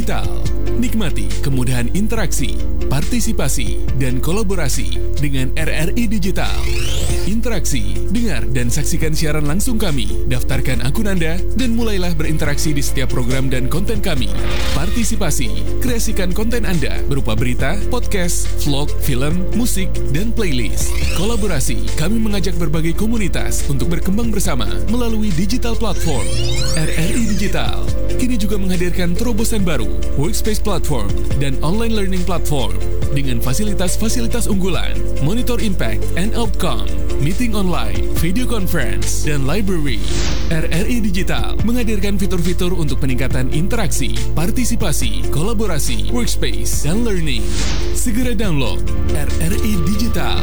Digital. Nikmati kemudahan interaksi, partisipasi, dan kolaborasi dengan RRI Digital. Interaksi, dengar dan saksikan siaran langsung kami. Daftarkan akun Anda dan mulailah berinteraksi di setiap program dan konten kami. Partisipasi, kreasikan konten Anda berupa berita, podcast, vlog, film, musik, dan playlist. Kolaborasi, kami mengajak berbagai komunitas untuk berkembang bersama melalui digital platform. RRI Digital kini juga menghadirkan terobosan baru, workspace platform, dan online learning platform dengan fasilitas-fasilitas unggulan, monitor impact and outcome, meeting online, video conference, dan library. RRI Digital menghadirkan fitur-fitur untuk peningkatan interaksi, partisipasi, kolaborasi, workspace, dan learning. Segera download RRI Digital.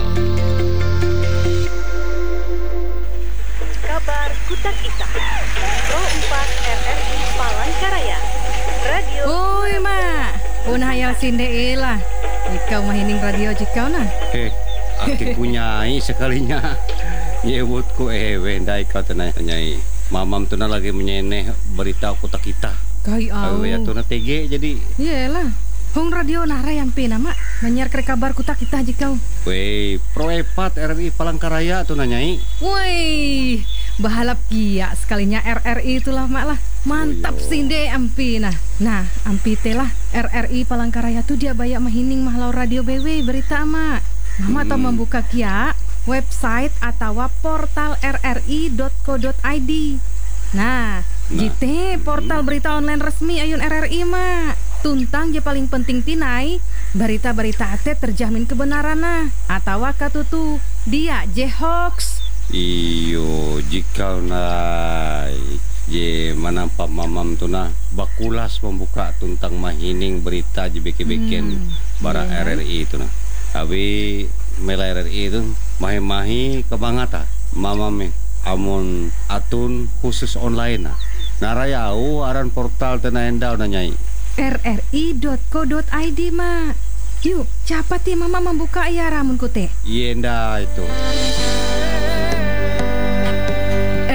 Kabar Kutak Ita Pro 4 RRI Palangkaraya Radio. Oi mak, punah hayal sinde lah. Ikau mahining radio jikau nah. Aki punyai sekalinya. Nyebutku wendai kau tenai. Mamam tuna lagi menyeneh berita Kutak Ita. Kai au. Ya tuna TG jadi. Iyalah. Hong radio nara yang pena mak menyiar kabar Kutak Ita jikau. Wei, Pro 4 RRI Palangkaraya tuh nanyai. Woi, bahalap kia sekalinya RRI itulah mak lah. Mantap sinde ampi nah ampi telah RRI Palangkaraya tuh dia banyak mahining mahlau radio BW berita mak. Mama atau membuka kia website atau portal rri.co.id. Nah, jite portal berita online resmi ayun RRI mak. Tuntang je paling penting tinai berita-berita ate terjamin kebenaran nah atau katutu dia je hoax. Iyo jika naik je manampak mamam tu nah bakulas membuka tuntang mahining berita je bikin bara RRI itu nah. Abi mela RRI itu mahi-mahi kebangata mamam amun atun khusus online nah. Narayau aran portal tenaenda nanyai rri.co.id mak. Yuk, capati mama membuka ya ramun kute. Yenda itu.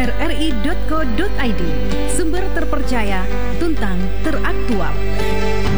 rri.co.id, sumber terpercaya, tuntang teraktual.